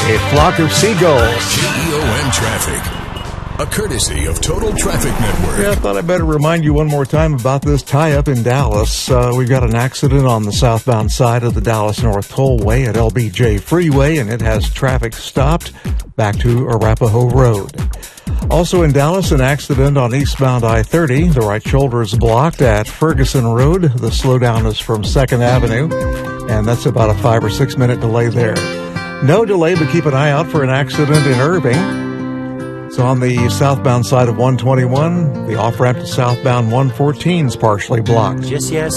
A flock of seagulls. TEON traffic, a courtesy of Total Traffic Network. Yeah, I thought I'd better remind you one more time about this tie-up in Dallas. We've got an accident on the southbound side of the Dallas North Tollway at LBJ Freeway, and it has traffic stopped back to Arapahoe Road. Also in Dallas, an accident on eastbound I-30. The right shoulder is blocked at Ferguson Road. The slowdown is from 2nd Avenue, and that's about a 5 or 6 minute delay there. No delay, but keep an eye out for an accident in Irving. So on the southbound side of 121, the off-ramp to southbound 114 is partially blocked. Just yes.